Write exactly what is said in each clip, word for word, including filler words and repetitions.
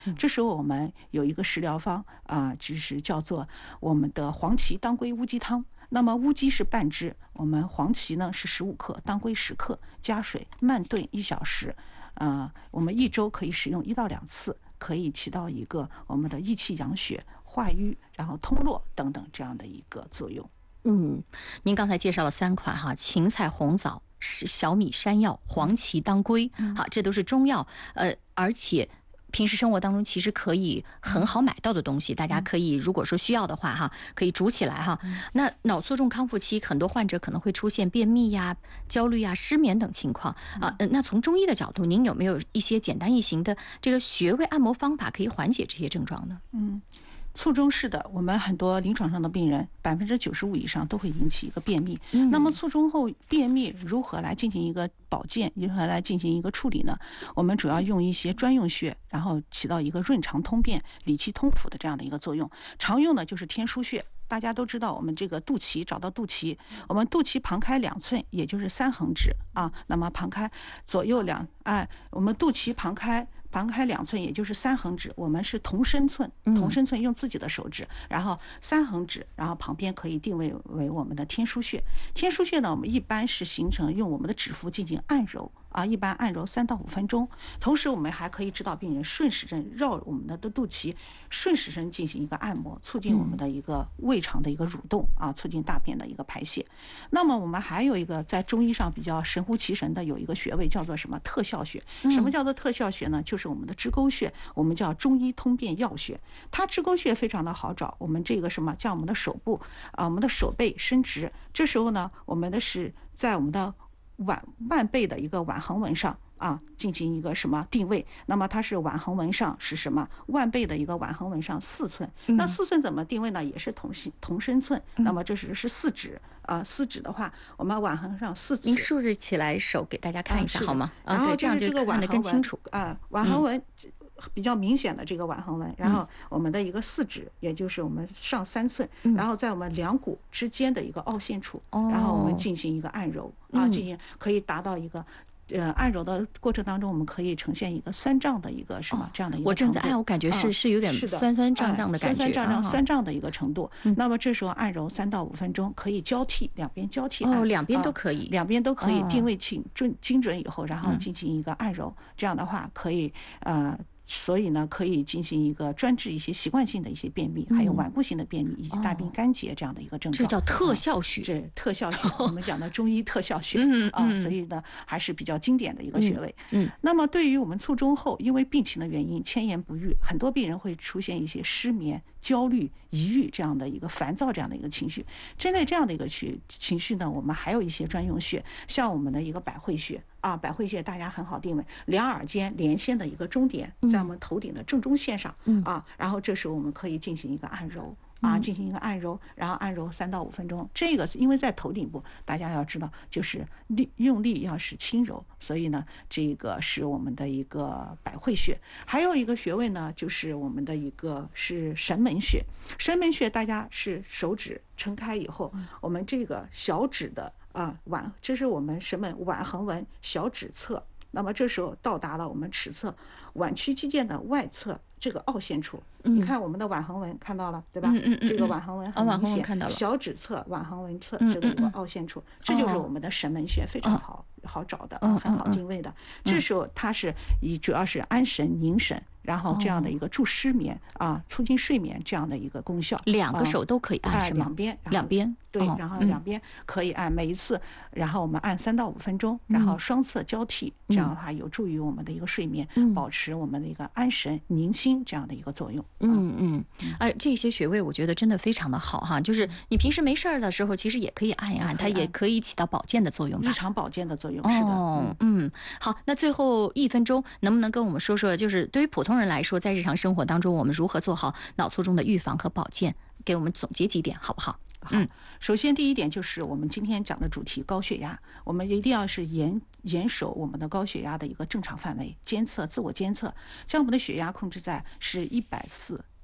这时候我们有一个食疗方啊，就是叫做我们的黄芪当归乌鸡汤。那么乌鸡是半只，我们黄芪呢是十五克，当归十克，加水慢炖一小时。呃，我们一周可以使用一到两次，可以起到一个我们的益气养血、化瘀，然后通络等等这样的一个作用。 嗯，您刚才介绍了三款哈，芹菜、红枣、是小米、山药、黄芪、当归，好，这都是中药，呃，而且平时生活当中其实可以很好买到的东西，大家可以如果说需要的话哈，可以煮起来哈。那脑卒中康复期，很多患者可能会出现便秘呀、焦虑呀、失眠等情况啊。那从中医的角度，您有没有一些简单易行的这个穴位按摩方法可以缓解这些症状呢？ 嗯。卒中是的，我们很多临床上的病人，百分之九十五以上都会引起一个便秘。嗯、那么卒中后便秘如何来进行一个保健，如何来进行一个处理呢？我们主要用一些专用穴，然后起到一个润肠通便、理气通腑的这样的一个作用。常用的就是天枢穴。大家都知道，我们这个肚脐找到肚脐，我们肚脐旁开两寸，也就是三横指啊。那么旁开左右两，哎，我们肚脐旁开。旁开两寸，也就是三横指，我们是同身寸，同身寸用自己的手指，然后三横指，然后旁边可以定位为我们的天枢穴。天枢穴呢，我们一般是形成用我们的指腹进行按揉啊，一般按揉三到五分钟。同时，我们还可以指导病人顺时针绕我们的肚脐，顺时针进行一个按摩，促进我们的一个胃肠的一个蠕动啊，促进大便的一个排泄。那么我们还有一个在中医上比较神乎其神的有一个穴位叫做什么特效穴？什么叫做特效穴呢？就是我们的支沟穴，我们叫中医通便要穴。它支沟穴非常的好找，我们这个什么将我们的手部啊，我们的手背伸直，这时候呢，我们的是在我们的腕腕背的一个腕横纹上啊，进行一个什么定位？那么它是腕横纹上是什么？腕背的一个腕横纹上四寸。那四寸怎么定位呢？也是同心同身寸。那么这是是四指啊，四指的话，我们腕横上四指。 您竖着起来手给大家看一下好吗？ 然后这样就看得更清楚啊，腕横纹。比较明显的这个腕横纹，然后我们的一个四指，也就是我们上三寸，然后在我们两股之间的一个凹陷处，然后我们进行一个按揉啊，进行可以达到一个。呃，按揉的过程当中，我们可以呈现一个酸胀的一个什么这样的一个程度。 我正在按，我感觉是是有点酸酸胀胀的感觉， 酸酸胀胀、酸胀的一个程度。那么这时候按揉三到五分钟，可以交替两边交替按， 哦，两边都可以， 两边都可以定位精准精准以后，然后进行一个按揉。这样的话可以呃。所以呢，可以进行一个专治一些习惯性的一些便秘，还有顽固性的便秘以及大便干结这样的一个症状。 这叫特效穴， 这特效穴，我们讲的中医特效穴啊，所以呢，还是比较经典的一个穴位。嗯，那么对于我们卒中后，因为病情的原因，千言不愈，很多病人会出现一些失眠、焦虑、抑郁这样的一个烦躁这样的一个情绪。针对这样的一个情情绪呢，我们还有一些专用穴，像我们的一个百会穴。啊，百会穴大家很好定位，两耳间连线的一个中点，在我们头顶的正中线上啊，然后这时候我们可以进行一个按揉。啊，进行一个按揉，然后按揉三到五分钟。这个是因为在头顶部，大家要知道，就是力用力要是轻柔，所以呢，这个是我们的一个百会穴。还有一个穴位呢，就是我们的一个是神门穴。神门穴大家是手指撑开以后，我们这个小指的啊腕，这是我们神门腕横纹小指侧。那么这时候到达了我们尺侧腕屈肌腱的外侧这个凹陷处，你看我们的腕横纹看到了对吧？这个腕横纹很明显，小指侧腕横纹侧这个一个凹陷处，这就是我们的神门穴，非常好好找的啊，很好定位的。这时候它是以主要是安神宁神，然后这样的一个助失眠啊，促进睡眠这样的一个功效。 两个手都可以按是吗？ 两边， 两边对，然后两边可以按，每一次，然后我们按三到五分钟，然后双侧交替，这样的话有助于我们的一个睡眠，保持我们的一个安神宁心这样的一个作用。 嗯嗯，哎，这些穴位我觉得真的非常的好哈，就是你平时没事儿的时候，其实也可以按一按，它也可以起到保健的作用吧， 日常保健的作用。是的， 哦，嗯，好，那最后一分钟，能不能跟我们说说，就是对于普通人来说，在日常生活当中，我们如何做好脑卒中的预防和保健？给我们总结几点好不好？ 嗯，首先第一点就是我们今天讲的主题高血压，我们一定要是严严守我们的高血压的一个正常范围，监测自我监测，将我们的血压控制在是一百四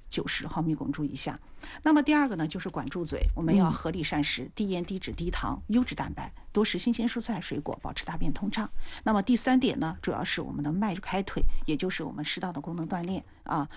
九十毫米汞柱以下。那么第二个呢，就是管住嘴，我们要合理膳食，低盐、低脂、低糖，优质蛋白，多食新鲜蔬菜水果，保持大便通畅。那么第三点呢，主要是我们的迈开腿，也就是我们适当的功能锻炼啊。